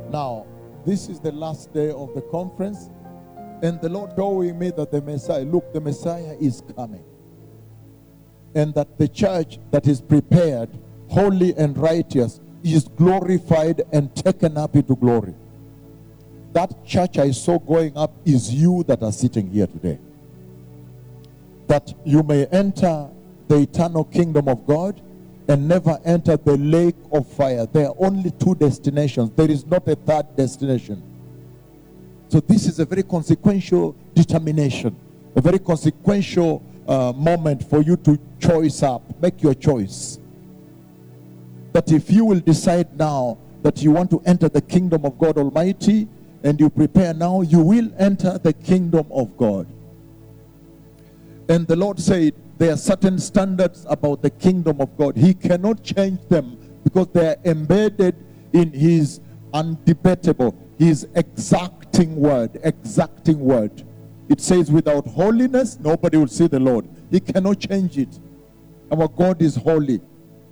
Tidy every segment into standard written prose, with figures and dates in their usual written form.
Now, this is the last day of the conference, and the Lord showing me that the Messiah, look, the Messiah is coming. And that the church that is prepared, holy and righteous, is glorified and taken up into glory. That church I saw going up is you that are sitting here today. That you may enter the eternal kingdom of God and never enter the lake of fire. There are only two destinations. There is not a third destination. So this is a very consequential determination, a very consequential moment for you to choice up, make your choice. That if you will decide now that you want to enter the kingdom of God Almighty, and you prepare now, you will enter the kingdom of God. And the Lord said, there are certain standards about the kingdom of God. He cannot change them because they are embedded in His undebatable, His exacting word. It says, without holiness, nobody will see the Lord. He cannot change it. Our God is holy.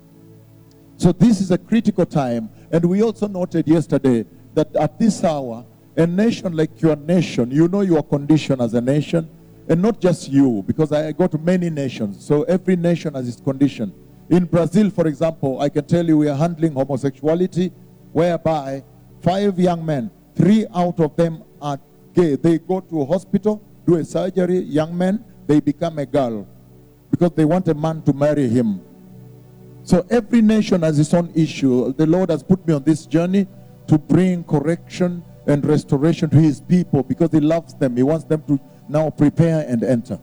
So this is a critical time. And we also noted yesterday that at this hour, a nation like your nation, you know your condition as a nation, and not just you, because I go to many nations, so every nation has its condition. In Brazil, for example, I can tell you we are handling homosexuality, whereby 5 young men, 3 out of them are gay. They go to a hospital, do a surgery, young men, they become a girl, because they want a man to marry him. So every nation has its own issue. The Lord has put me on this journey to bring correction and restoration to His people, because He loves them. He wants them to now prepare and enter.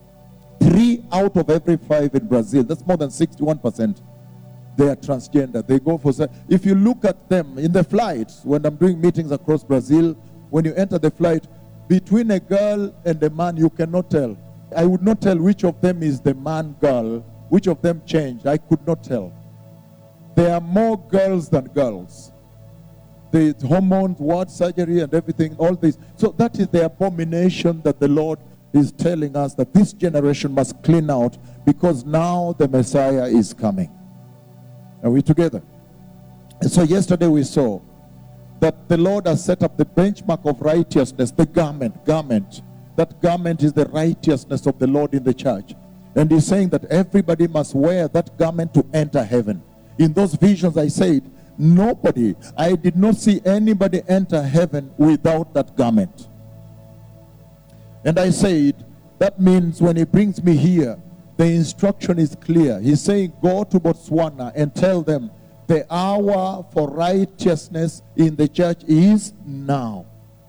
3 out of every 5 in Brazil, that's more than 61%, they are transgender. They go for, if you look at them in the flights, when I'm doing meetings across Brazil, when you enter the flight, between a girl and a man, you cannot tell. I would not tell which of them is the man girl, which of them changed. I could not tell. There are more girls than girls. The hormones, surgery and everything, all this. So that is the abomination that the Lord is telling us, that this generation must clean out, because now the Messiah is coming. Are we together? And so yesterday we saw that the Lord has set up the benchmark of righteousness, the garment. That garment is the righteousness of the Lord in the church. And He's saying that everybody must wear that garment to enter heaven. In those visions I said, I did not see anybody enter heaven without that garment. And I said, that means when He brings me here, the instruction is clear. He's saying, go to Botswana and tell them the hour for righteousness in the church is now.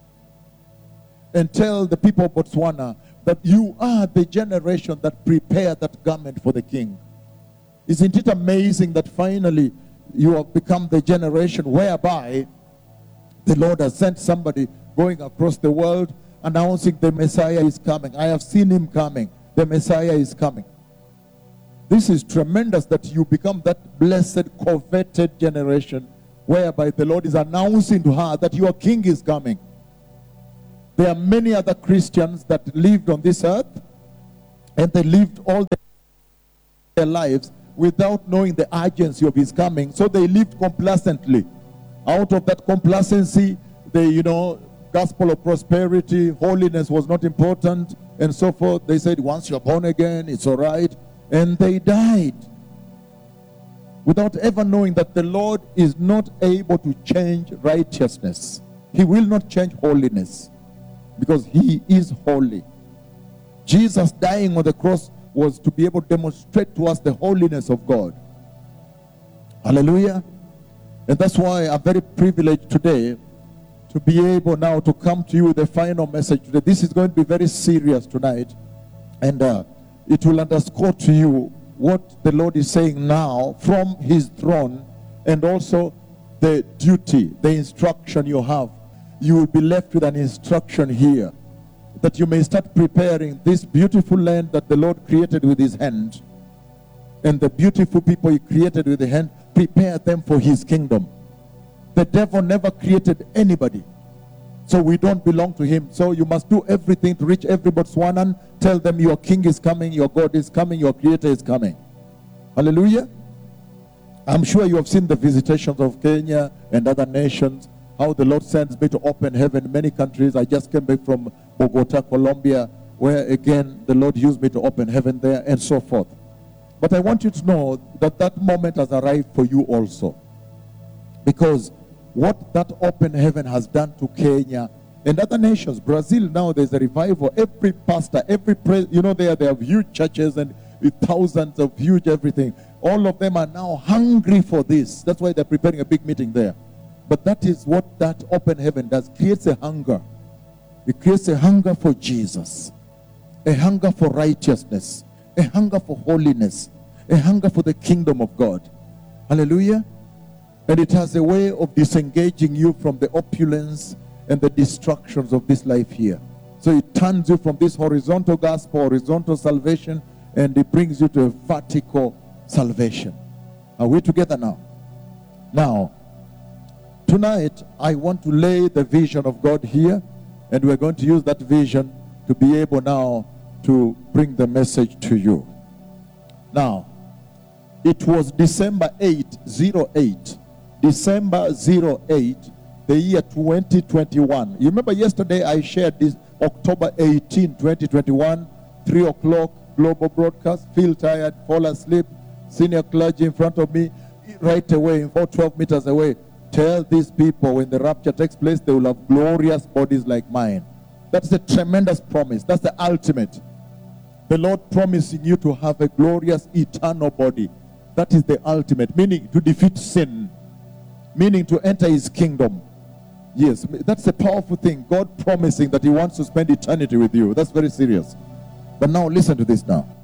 And tell the people of Botswana that you are the generation that prepared that garment for the King. Isn't it amazing that finally you have become the generation whereby the Lord has sent somebody going across the world announcing the Messiah is coming. I have seen Him coming. The Messiah is coming. This is tremendous that you become that blessed, coveted generation whereby the Lord is announcing to her that your King is coming. There are many other Christians that lived on this earth, and they lived all their lives without knowing the urgency of His coming. So they lived complacently. Out of that complacency, gospel of prosperity, holiness was not important, and so forth. They said, once you're born again, it's all right. And they died without ever knowing that the Lord is not able to change righteousness. He will not change holiness, because He is holy. Jesus dying on the cross was to be able to demonstrate to us the holiness of God. Hallelujah. And that's why I'm very privileged today to be able now to come to you with the final message today. This is going to be very serious tonight, and it will underscore to you what the Lord is saying now from His throne, and also the duty, the instruction you have. You will be left with an instruction here, that you may start preparing this beautiful land that the Lord created with His hand, and the beautiful people He created with His hand. Prepare them for His kingdom. The devil never created anybody, so we don't belong to him. So you must do everything to reach every Botswanan. Tell them your King is coming, your God is coming, your Creator is coming. Hallelujah. I'm sure you have seen the visitations of Kenya and other nations, how the Lord sends me to open heaven in many countries. I just came back from Bogota, Colombia, where again the Lord used me to open heaven there, and so forth. But I want you to know that that moment has arrived for you also. Because what that open heaven has done to Kenya and other nations, Brazil now, there's a revival. Every pastor, they have huge churches and with thousands of huge everything. All of them are now hungry for this. That's why they're preparing a big meeting there. But that is what that open heaven does. Creates a hunger. It creates a hunger for Jesus. A hunger for righteousness. A hunger for holiness. A hunger for the kingdom of God. Hallelujah. And it has a way of disengaging you from the opulence and the distractions of this life here. So it turns you from this horizontal gospel, horizontal salvation, and it brings you to a vertical salvation. Are we together now? Now, tonight, I want to lay the vision of God here, and we're going to use that vision to be able now to bring the message to you. Now, it was December 8, December 08, the year 2021. You remember yesterday I shared this, October 18, 2021, 3 o'clock, global broadcast, feel tired, fall asleep, senior clergy in front of me, right away, about 12 meters away. Tell these people when the rapture takes place, they will have glorious bodies like mine. That's a tremendous promise. That's the ultimate. The Lord promising you to have a glorious eternal body. That is the ultimate, meaning to defeat sin, meaning to enter his kingdom. Yes, that's a powerful thing. God promising that he wants to spend eternity with you. That's very serious. But now listen to this now.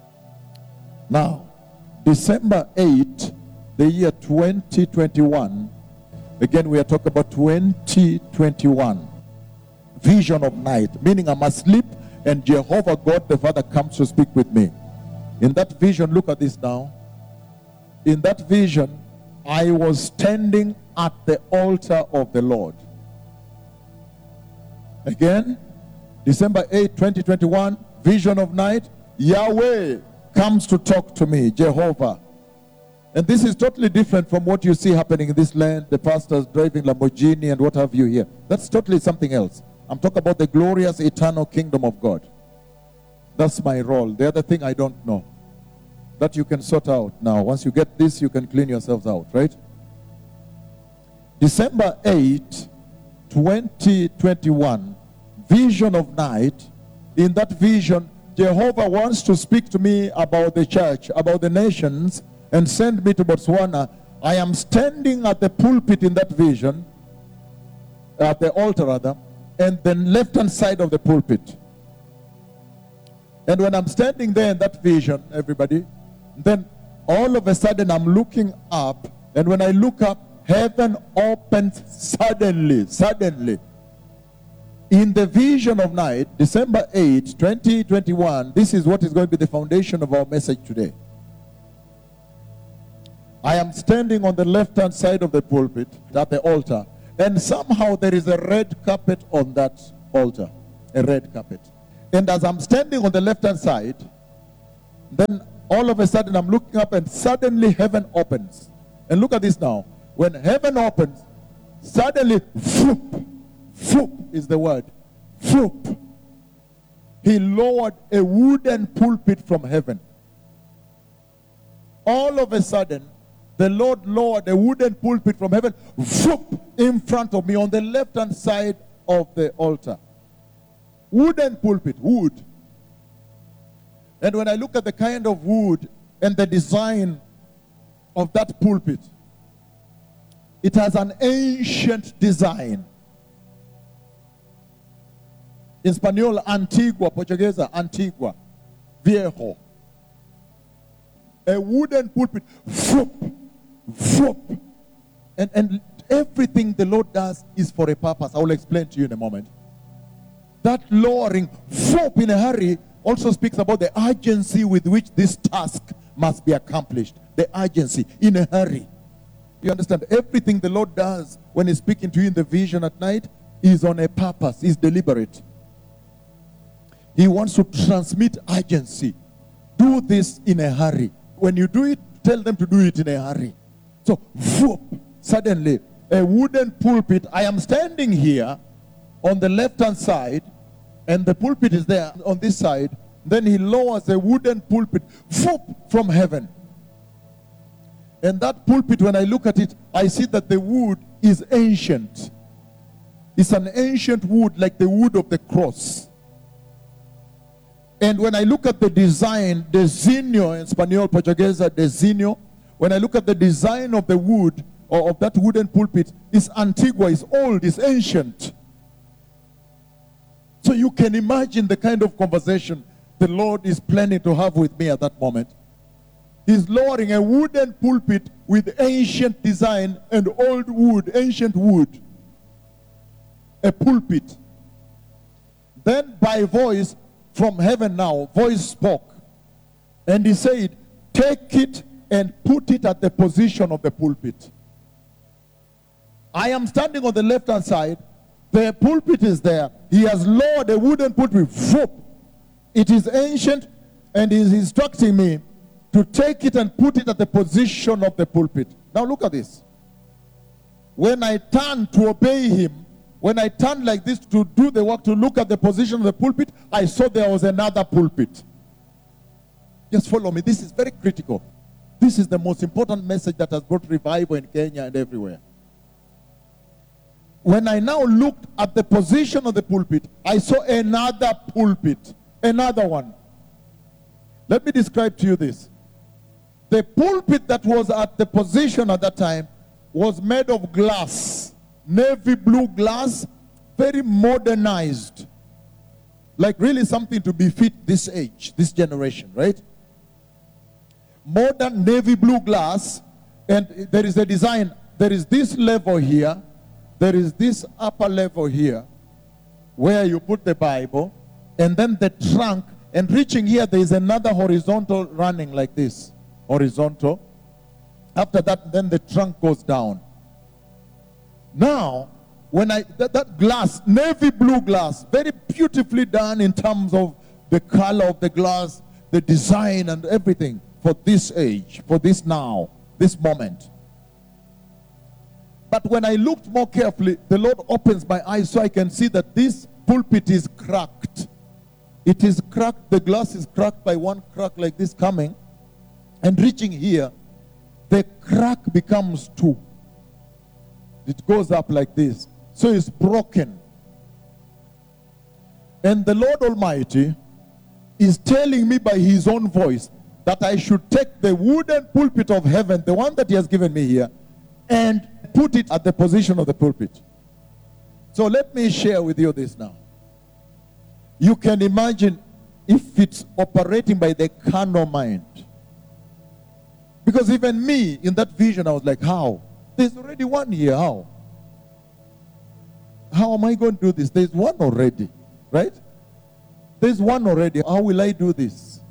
Now, December 8, the year 2021. Again, we are talking about 2021. Vision of night, meaning I'm asleep and Jehovah God the Father comes to speak with me. In that vision, look at this now. In that vision, I was standing at the altar of the Lord. Again, December 8, 2021, vision of night. Yahweh comes to talk to me, Jehovah. And this is totally different from what you see happening in this land, the pastors driving Lamborghini and what have you here. That's totally something else. I'm talking about the glorious eternal kingdom of God. That's my role. The other thing I don't know. That you can sort out now. Once you get this, you can clean yourselves out, right? December 8, 2021, vision of night. In that vision, Jehovah wants to speak to me about the church, about the nations, and send me to Botswana. I am standing at the pulpit in that vision, at the altar rather, and the left-hand side of the pulpit. And when I'm standing there in that vision, everybody, then all of a sudden I'm looking up, and when I look up, heaven opens suddenly. In the vision of night, December 8, 2021, this is what is going to be the foundation of our message today. I am standing on the left-hand side of the pulpit at the altar, and somehow there is a red carpet on that altar, a red carpet. And as I'm standing on the left-hand side, then all of a sudden I'm looking up and suddenly heaven opens. And look at this now. When heaven opens, suddenly, whoop, whoop is the word. Whoop. He lowered a wooden pulpit from heaven. All of a sudden, the Lord lowered a wooden pulpit from heaven, whoop, in front of me on the left-hand side of the altar. Wooden pulpit, wood. And when I look at the kind of wood and the design of that pulpit, it has an ancient design. In Spanish, Antigua, Portuguese, Antigua, Viejo. A wooden pulpit, whoop, whoop. And everything the Lord does is for a purpose. I will explain to you in a moment. That lowering, whoop, in a hurry, also speaks about the urgency with which this task must be accomplished. The urgency, in a hurry. You understand? Everything the Lord does when he's speaking to you in the vision at night is on a purpose, is deliberate. He wants to transmit urgency. Do this in a hurry. When you do it, tell them to do it in a hurry. So, whoop, suddenly, a wooden pulpit. I am standing here on the left-hand side, and the pulpit is there on this side. Then he lowers a wooden pulpit from heaven. And that pulpit, when I look at it, I see that the wood is ancient. It's an ancient wood, like the wood of the cross. And when I look at the design, desenho in Spanish, Portuguese, desenho, when I look at the design of the wood, or of that wooden pulpit, it's antigua, it's old, it's ancient. So you can imagine the kind of conversation the Lord is planning to have with me at that moment. He's lowering a wooden pulpit with ancient design and old wood, ancient wood. A pulpit. Then by voice from heaven now, voice spoke. And he said, take it and put it at the position of the pulpit. I am standing on the left-hand side. The pulpit is there. He has lowered a wooden pulpit. It is ancient, and he is instructing me to take it and put it at the position of the pulpit. Now look at this. When I turned to obey him, when I turned like this to do the work, to look at the position of the pulpit, I saw there was another pulpit. Just follow me. This is very critical. This is the most important message that has brought revival in Kenya and everywhere. When I now looked at the position of the pulpit, I saw another pulpit. Another one. Let me describe to you this. The pulpit that was at the position at that time was made of glass. Navy blue glass. Very modernized. Like really something to befit this age, this generation, right? Modern navy blue glass. And there is a design. There is this level here. There is this upper level here where you put the Bible, and then the trunk, and reaching here there is another horizontal running like this. Horizontal. After that, then the trunk goes down. Now, when that glass, navy blue glass, very beautifully done in terms of the color of the glass, the design and everything for this age, for this now, this moment. But when I looked more carefully, the Lord opens my eyes so I can see that this pulpit is cracked. It is cracked. The glass is cracked by one crack like this coming. And reaching here, the crack becomes two. It goes up like this. So it's broken. And the Lord Almighty is telling me by his own voice that I should take the wooden pulpit of heaven, the one that he has given me here, and put it at the position of the pulpit. So let me share with you this now. You can imagine if it's operating by the carnal mind. Because even me, in that vision, I was like, how? There's already one here, how? How am I going to do this? There's one already, right? There's one already. How will I do this?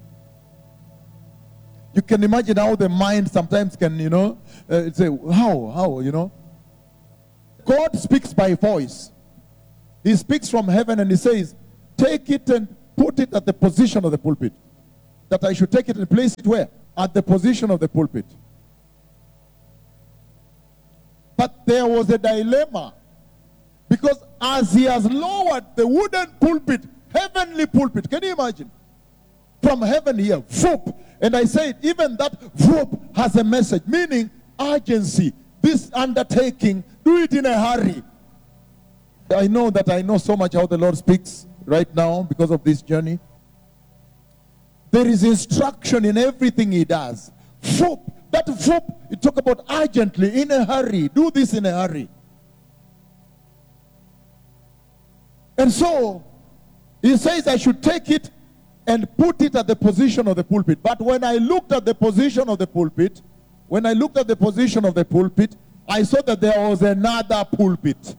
You can imagine how the mind sometimes can, say, how, God speaks by voice. He speaks from heaven and he says, take it and put it at the position of the pulpit. That I should take it and place it where? At the position of the pulpit. But there was a dilemma. Because as he has lowered the wooden pulpit, heavenly pulpit, can you imagine? From heaven here, whoop. And I said, even that whoop has a message, meaning urgency. This undertaking, do it in a hurry. I know that I know so much how the Lord speaks right now because of this journey. There is instruction in everything he does. Whoop. That whoop, you talk about urgently, in a hurry. Do this in a hurry. And so, he says I should take it and put it at the position of the pulpit. But when I looked at the position of the pulpit, I saw that there was another pulpit.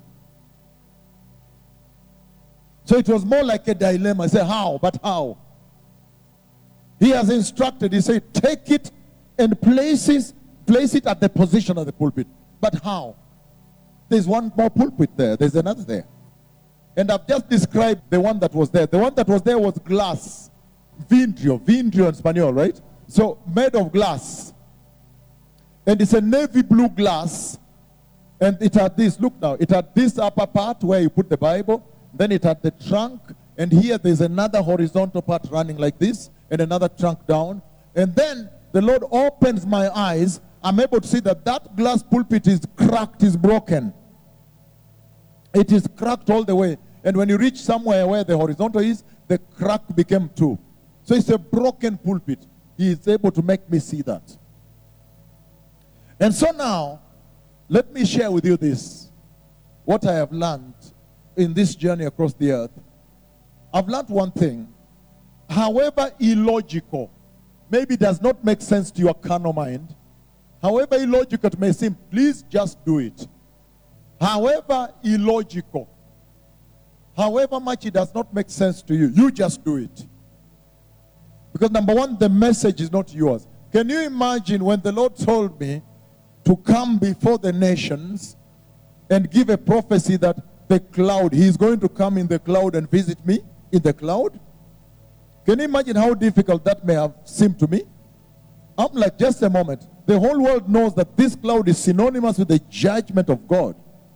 So it was more like a dilemma. I said, how? But how? He has instructed. He said, take it and place it at the position of the pulpit. But how? There's one more pulpit there. There's another there. And I've just described the one that was there. The one that was there was glass. Vidrio in Spanish, right? So, made of glass. And it's a navy blue glass. And it had this, look now, it had this upper part where you put the Bible, then it had the trunk, and here there's another horizontal part running like this, and another trunk down. And then the Lord opens my eyes. I'm able to see that that glass pulpit is cracked, is broken. It is cracked all the way. And when you reach somewhere where the horizontal is, the crack became two. So it's a broken pulpit. He is able to make me see that. And so now, let me share with you this, what I have learned in this journey across the earth. I've learned one thing. However illogical, maybe it does not make sense to your carnal mind, however illogical it may seem, please just do it. However illogical, however much it does not make sense to you, you just do it. Because number one, the message is not yours. Can you imagine when the Lord told me to come before the nations and give a prophecy that the cloud, he is going to come in the cloud and visit me in the cloud? Can you imagine how difficult that may have seemed to me? I'm like, just a moment. The whole world knows that this cloud is synonymous with the judgment of God.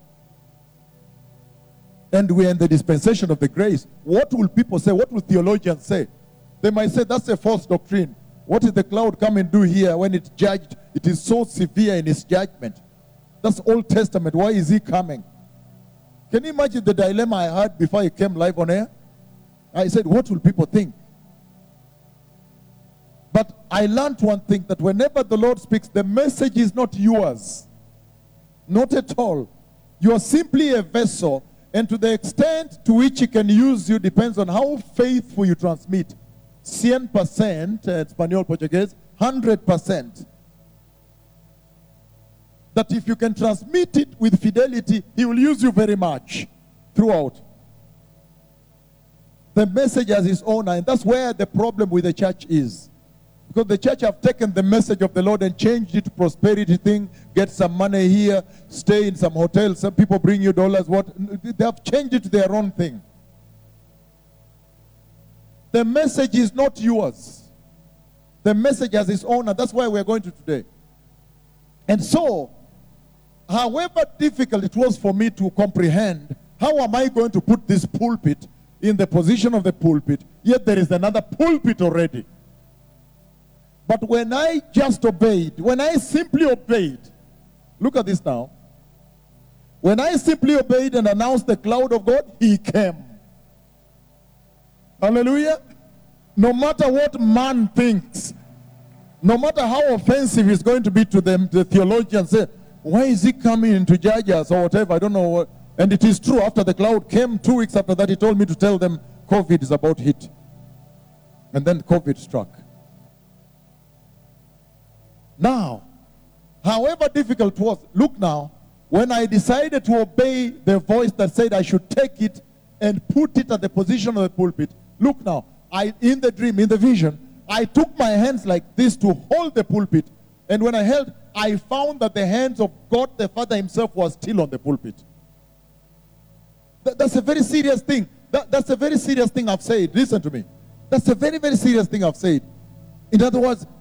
And we're in the dispensation of the grace. What will people say? What will theologians say? They might say, that's a false doctrine. What did the cloud come and do here when it judged? It is so severe in its judgment. That's Old Testament. Why is he coming? Can you imagine the dilemma I had before I came live on air? I said, what will people think? But I learned one thing, that whenever the Lord speaks, the message is not yours. Not at all. You are simply a vessel, and to the extent to which he can use you depends on how faithful you transmit. 100%, Espanol, Portuguese, 100%. That if you can transmit it with fidelity, he will use you very much throughout. The message has its own, and that's where the problem with the church is. Because the church have taken the message of the Lord and changed it to prosperity thing, get some money here, stay in some hotels, some people bring you dollars, what? They have changed it to their own thing. The message is not yours. The message has its own, and that's why we're going to today. And so, however difficult it was for me to comprehend, how am I going to put this pulpit in the position of the pulpit, yet there is another pulpit already. But when I just obeyed, when I simply obeyed, look at this now. When I simply obeyed and announced the cloud of God, he came. Hallelujah. No matter what man thinks, no matter how offensive it's going to be to them, the theologians say, why is he coming to judge us or whatever? I don't know what. And it is true, after the cloud came, 2 weeks after that, he told me to tell them COVID is about hit. And then COVID struck. Now, however difficult it was, look now, when I decided to obey the voice that said I should take it and put it at the position of the pulpit, look now, in the dream, in the vision, I took my hands like this to hold the pulpit. And when I held, I found that the hands of God the Father himself was still on the pulpit. That's a very serious thing. That's a very serious thing I've said. Listen to me. That's a very, very serious thing I've said. In other words,